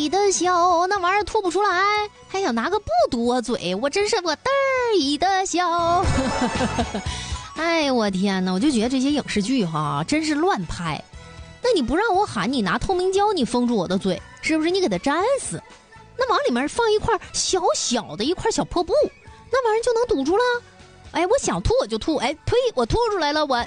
一的笑，那玩意儿吐不出来，还想拿个布堵我嘴，我真是我嘚儿一的笑。哎，我天哪！我就觉得这些影视剧哈，真是乱拍。那你不让我喊，你拿透明胶你封住我的嘴，是不是？你给它粘死。那往里面放一块小小的一块小破布，那玩意儿就能堵住了。哎，我想吐我就吐，哎，呸，我吐出来了，我。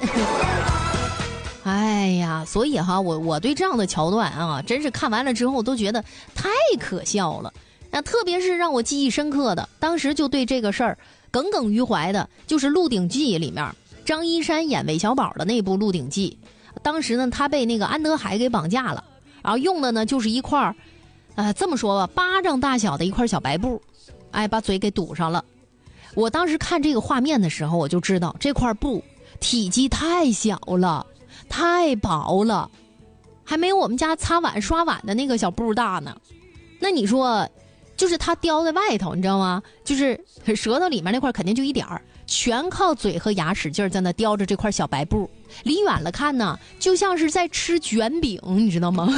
哎呀，所以哈，我对这样的桥段啊，真是看完了之后都觉得太可笑了。那特别是让我记忆深刻的，当时就对这个事儿耿耿于怀的，就是《鹿鼎记》里面张一山演韦小宝的那部《鹿鼎记》。当时呢，他被那个安德海给绑架了，然后用的呢就是一块这么说吧，巴掌大小的一块小白布，哎，把嘴给堵上了。我当时看这个画面的时候，我就知道这块布体积太小了，太薄了，还没有我们家擦碗刷碗的那个小布大呢。那你说，就是它叼在外头，你知道吗？就是舌头里面那块肯定就一点儿，全靠嘴和牙使劲在那叼着这块小白布。离远了看呢，就像是在吃卷饼，你知道吗？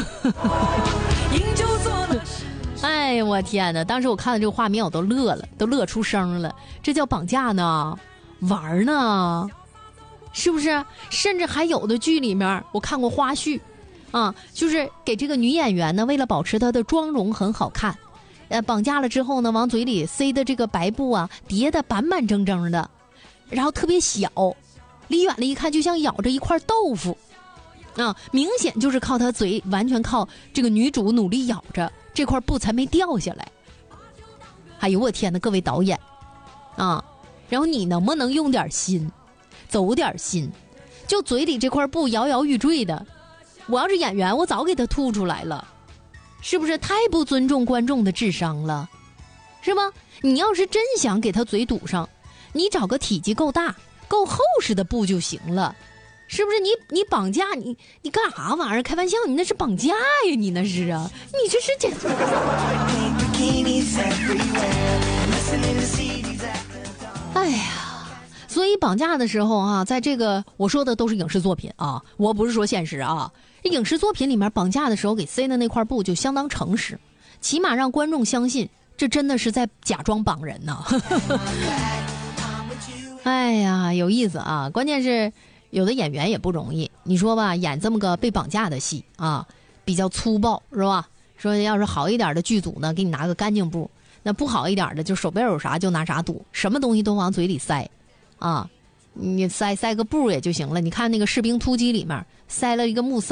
哎，我天哪！当时我看到这个画面，我都乐了，都乐出声了。这叫绑架呢，玩呢，是不是？甚至还有的剧里面，我看过花絮，就是给这个女演员呢，为了保持她的妆容很好看，绑架了之后呢，往嘴里塞的这个白布啊，叠得板板正正的，然后特别小，离远了一看就像咬着一块豆腐，明显就是靠她嘴，完全靠这个女主努力咬着这块布才没掉下来。哎呦我天哪，各位导演然后你能不能用点心，走点心？就嘴里这块布摇摇欲坠的，我要是演员，我早给他吐出来了，是不是太不尊重观众的智商了？是吗？你要是真想给他嘴堵上，你找个体积够大够厚实的布就行了，是不是？你绑架你干啥玩意儿？开玩笑，你那是绑架呀，你那是啊，你这是这。哎呀，所以绑架的时候在这个我说的都是影视作品我不是说现实影视作品里面绑架的时候给塞的那块布就相当诚实，起码让观众相信这真的是在假装绑人呢。哎呀，有意思关键是有的演员也不容易，你说吧，演这么个被绑架的戏比较粗暴是吧？说要是好一点的剧组呢，给你拿个干净布，那不好一点的就手边有啥就拿啥堵，什么东西都往嘴里塞你塞个布也就行了。你看那个《士兵突击》里面塞了一个木塞